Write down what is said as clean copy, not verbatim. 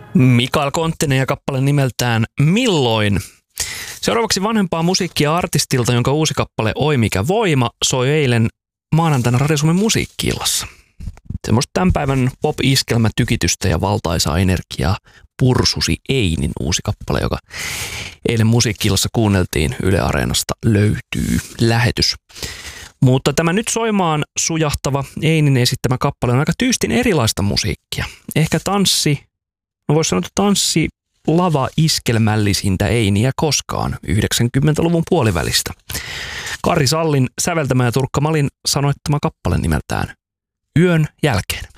Mikael Konttinen ja kappale nimeltään Milloin. Seuraavaksi vanhempaa musiikkia artistilta, jonka uusi kappale Oi mikä voima soi eilen maanantaina Radio Suomen musiikki-illassa. Semmoista tämän päivän pop-iskelmätykitystä ja valtaisaa energiaa pursusi Einin uusi kappale, joka eilen musiikki-illassa kuunneltiin Yle Areenasta löytyy lähetys. Mutta tämä nyt soimaan sujahtava Einin esittämä kappale on aika tyystin erilaista musiikkia. Ehkä voisi sanoa, että tanssi lava iskelmällisintä Einiä koskaan 90-luvun puolivälistä. Kari Sallin säveltämä ja Turkka Malin sanoittama kappale nimeltään Yön jälkeen.